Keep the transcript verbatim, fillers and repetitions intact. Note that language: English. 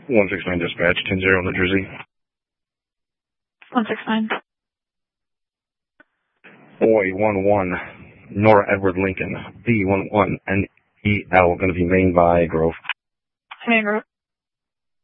one six nine dispatch, ten zero, New Jersey. one six nine. Oi, one one, Nora Edward Lincoln, B one one, N E L, going to be Maine by Grove. Maine Grove.